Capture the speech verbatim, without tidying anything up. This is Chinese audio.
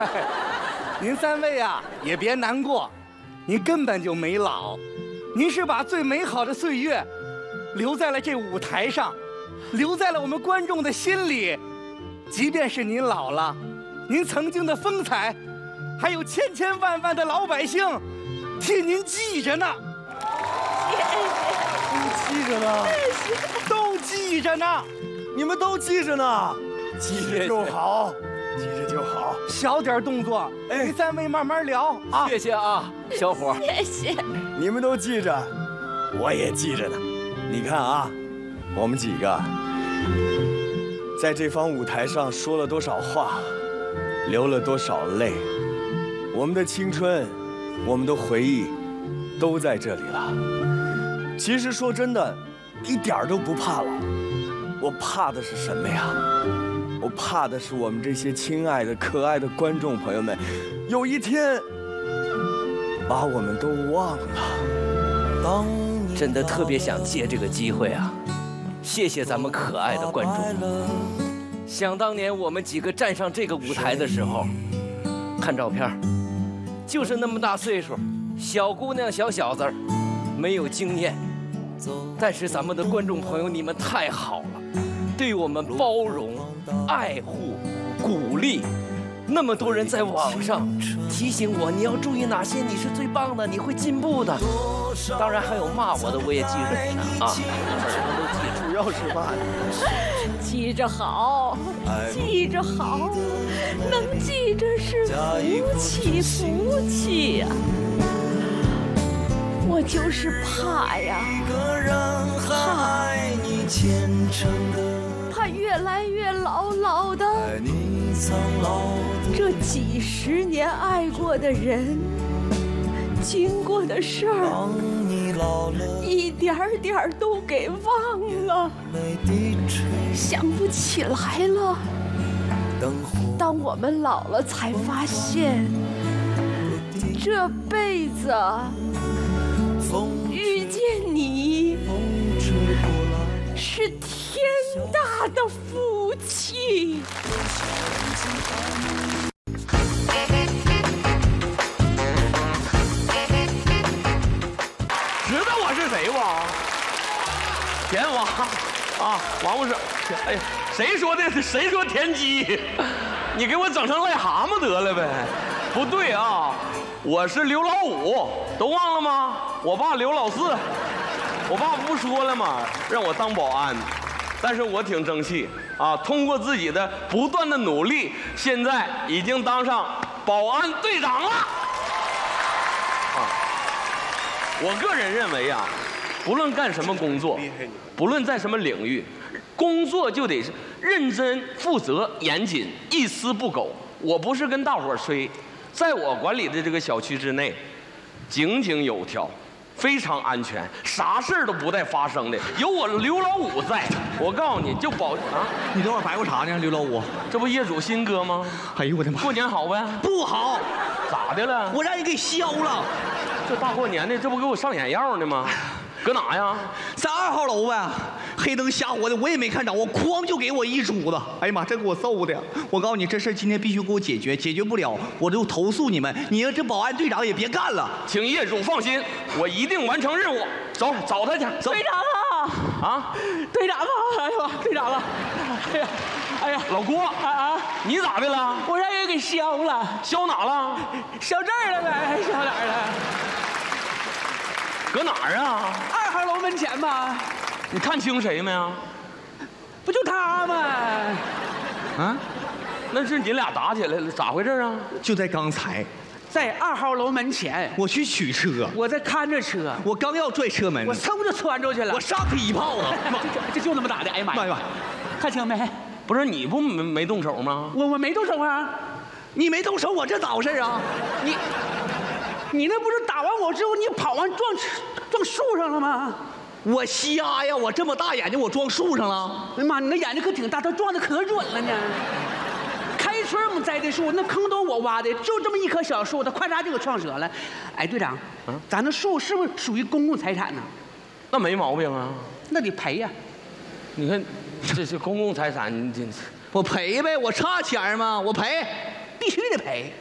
您三位啊，也别难过，您根本就没老，您是把最美好的岁月留在了这舞台上，留在了我们观众的心里。即便是您老了，您曾经的风采，还有千千万万的老百姓替您记着呢。 都记着呢， 都记着呢， 你们都记着呢，记着就好，记着就好。 小点动作，哎，你三位慢慢聊啊。 谢谢啊，小伙。 谢谢。 你们都记着，我也记着呢。你看啊，我们几个在这方舞台上说了多少话，流了多少泪，我们的青春，我们的回忆，都在这里了。其实说真的，一点儿都不怕老。我怕的是什么呀？我怕的是我们这些亲爱的、可爱的观众朋友们，有一天把我们都忘了。 真的特别想借这个机会啊，谢谢咱们可爱的观众。想当年我们几个站上这个舞台的时候，看照片，就是那么大岁数，小姑娘、小小子儿，没有经验。但是咱们的观众朋友，你们太好了，对我们包容、爱护、鼓励。那么多人在网上提醒我，你要注意哪些，你是最棒的，你会进步的。当然还有骂我的，我也记着呢啊，什么都记住。 主要是骂你。 记着好，记着好，能记着是福气，福气呀。我就是怕呀，怕，怕越来越老老的。这几十年爱过的人，经过的事儿，一点点都给忘了，想不起来了。当我们老了，才发现这辈子遇见你是天大的福气。 知道我是谁不？田王啊，王不是，哎呀，谁说的？谁说田鸡？你给我整成癞蛤蟆得了呗？不对啊，我是刘老五，都忘了吗？我爸刘老四，我爸不说了吗？让我当保安，但是我挺争气啊，通过自己的不断的努力，现在已经当上保安队长了。啊，我个人认为啊，不论干什么工作，不论在什么领域，工作就得是认真、负责、严谨，一丝不苟。我不是跟大伙儿吹，在我管理的这个小区之内，井井有条，非常安全，啥事儿都不带发生的。有我刘老五在，我告诉你就保啊！ 你等会儿白过啥呢？刘老五， 这不业主新哥吗？ 哎呦我的妈！ 过年好呗？ 不好， 咋的了？ 我让人给削了。 这大过年的，这不给我上眼药呢吗？搁哪呀？ 在二号楼呗，黑灯瞎火的，我也没看着，我哐就给我一杵子，哎呀妈，这给我揍的！我告诉你，这事今天必须给我解决，解决不了我就投诉你们，你这保安队长也别干了。 请业主放心，我一定完成任务。走，找他去。走。 队长啊！ 啊， 队长啊！哎呀，队长啊！哎呀，哎呀， 老郭啊啊！ 你咋的了？ 我让人给削了。 削哪了？ 削这儿了呗？削哪儿了？ 搁哪儿啊？ 二号楼门前吧。 你看清谁没啊？ 不就他吗？ 啊？ 那是你俩打起来了，咋回事啊？ 就在刚才， 在二号楼门前， 我去取车， 我在看着车， 我刚要拽车门， 我嗖就窜出去了， 我上去一炮啊！ 这这就那么打的，哎呀妈呀！看清没？ 不是你不没没动手吗？ 我我没动手啊！ 你没动手，我这咋回事啊？ 你你那不是打完我之后，你跑完撞撞树上了吗？ 我瞎呀！我这么大眼睛，我撞树上了。 哎呀妈，你那眼睛可挺大，他撞的可准了呢。开春我们栽的树，那坑都我挖的，就这么一棵小树，它快嚓就给撞折了。哎，队长，嗯、咱那树是不是属于公共财产呢？ 那没毛病啊， 那得赔呀。 你看，这是公共财产，你这我赔呗，我差钱吗？我赔。 必须得赔。